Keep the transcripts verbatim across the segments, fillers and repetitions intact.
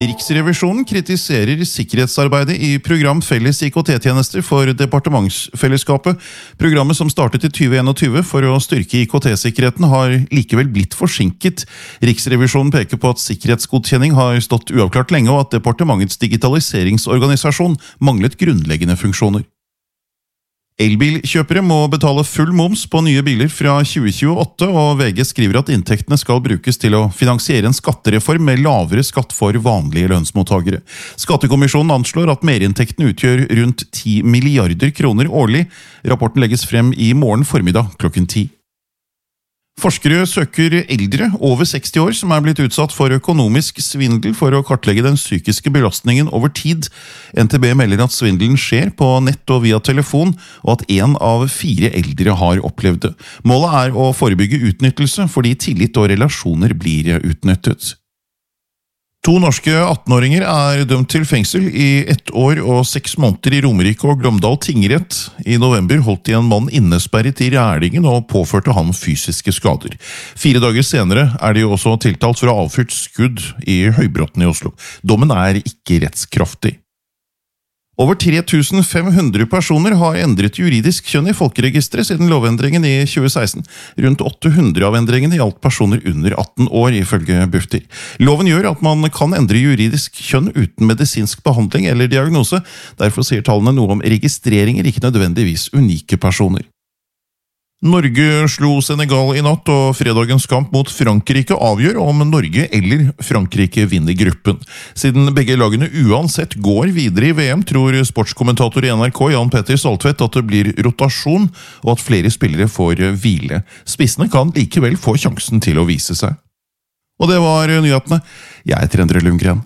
Riksrevisjonen kritiserer sikkerhetsarbeidet i program Felles I K T-tjenester for departementsfellesskapet. Programmet som startet i tjue tjueen for å styrke I K T-sikkerheten har likevel blitt forsinket. Riksrevisjonen peker på at sikkerhetsgodkjenning har stått uavklart lenge, og at departementets digitaliseringsorganisasjon manglet grunnleggende funksjoner. Elbilkjøpere må betale full moms på nye biler fra tjue tjueåtte, og V G skriver at inntektene skal brukes til å finansiere en skattereform med lavere skatt for vanlige lønnsmottagere. Skattekommisjonen anslår at merinntektene utgjør rundt ti milliarder kroner årlig. Rapporten legges frem i morgen formiddag klokken ti. Forskere søker eldre over seksti år som er blitt utsatt for økonomisk svindel for å kartlegge den psykiske belastningen over tid. N T B melder at svindelen skjer på nett og via telefon, og at en av fire eldre har opplevd det. Målet er å forebygge utnyttelse fordi tillit og relasjoner blir utnyttet. To norske atten-åringer er dømt til fengsel i ett år og seks måneder i Romerike og Glåmdal tingrett. I november holdt de en mann innesperret i Rælingen og påførte han fysiske skader. Fire dager senere er de også tiltalt for å ha avfyrt skudd i Høybråten i Oslo. Dommen er ikke rettskraftig. Over tre tusen fem hundre personer har endret juridisk kjønn i folkeregisteret siden lovendringen i tjue seksten. Rundt åtte hundre av endringene gjaldt personer under atten år, ifølge Bufdir. Loven gjør at man kan endre juridisk kjønn uten medisinsk behandling eller diagnose. Derfor sier tallene noe om registreringer, ikke nødvendigvis unike personer. Norge slo Senegal i natt, og fredagens kamp mot Frankrike avgjør om Norge eller Frankrike vinner gruppen. Siden begge lagene uansett går videre i V M, tror sportskommentator i N R K Jan Petter Saltvedt at det blir rotasjon, og at flere spillere får hvile. Spissene kan likevel få sjansen til å vise seg. Og det var nyhetene. Jeg heter Endre Lundgren.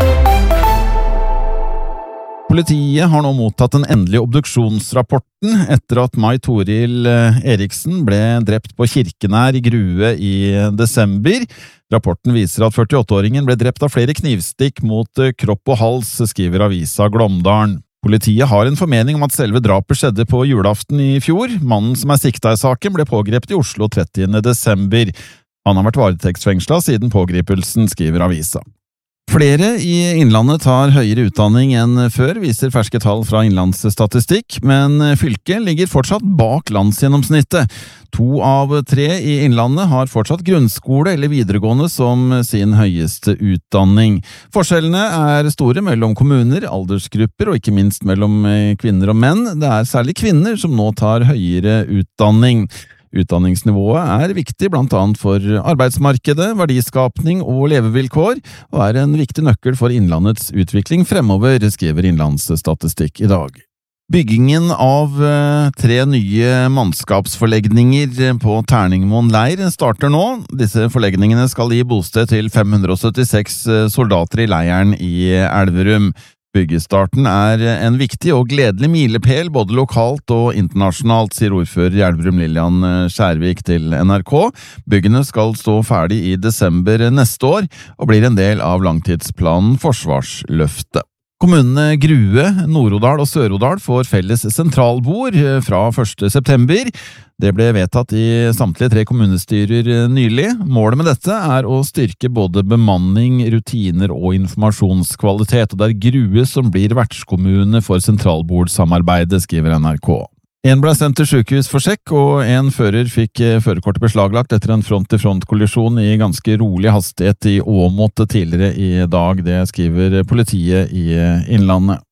Politiet har nå mottatt den endelige obduksjonsrapporten etter at Mai Toril Eriksen ble drept på Kirkenær i Grue i desember. Rapporten viser at førtiåtte-åringen ble drept av flere knivstikk mot kropp og hals, skriver avisa Glåmdalen. Politiet har en formening om at selve drapet skjedde på julaften i fjor. Mannen som er sikta i saken ble pågrepet i Oslo trettiende desember. Han har vært varetektsfengslet siden pågripelsen, skriver avisa. Flere i Innlandet tar høyere utdanning enn før, viser ferske tall fra Innlandsstatistikk, men fylket ligger fortsatt bak landsgjennomsnittet. To av tre i Innlandet har fortsatt grunnskole eller videregående som sin høyeste utdanning. Forskjellene er store mellom kommuner, aldersgrupper og ikke minst mellom kvinner og menn. Det er særlig kvinner som nå tar høyere utdanning. Utdanningsnivået er viktig blant annet for arbeidsmarkedet, verdiskapning og levevilkår, og er en viktig nøkkel for Innlandets utvikling fremover, skriver Innlandsstatistikk i dag. Byggingen av tre nye mannskapsforlegninger på Terningmoen leir starter nå. Disse forlegningene skal gi bosted til fem hundre syttiseks soldater i leiren i Elverum. Byggestarten er en viktig og gledelig milepæl både lokalt og internasjonalt, sier ordfører i Elverum Lillian Skjærvik til N R K. Byggene skal stå ferdig i desember neste år, og blir en del av langtidsplanen Forsvarsløftet. Kommunene Grue, Nord-Odal og Sør-Odal får felles sentralbord fra første september. Det ble vedtatt i samtlige tre kommunestyrer nylig. Målet med dette er å styrke både bemanning, rutiner og informasjonskvalitet, og det er Grue som blir vertskommune for sentralbordsamarbeidet, skriver N R K. En ble sendt til sykehus for sjekk, og en fører fikk førerkortet beslaglagt etter en front-til-front-kollisjon i ganske rolig hastighet i Åmot tidligere i dag. Det skriver politiet i Innlandet.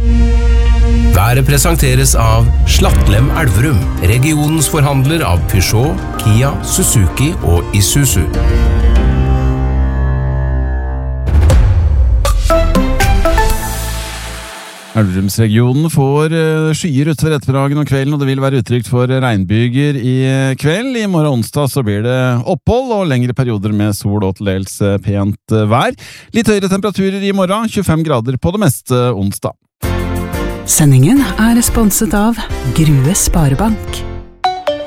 Været presenteres av Slattlem Elverum, regionens forhandler av Peugeot, Kia, Suzuki og Isuzu. Elverumsregionen får skyer utover ettermiddagen og kvelden, og det vil være utrygt for regnbyger i kveld. I morgen onsdag så blir det opphold og lengre perioder med sol og til dels pent vær. Litt høyere temperaturer i morgen, tjuefem grader på det meste onsdag. Sendingen er sponset av Grue Sparebank.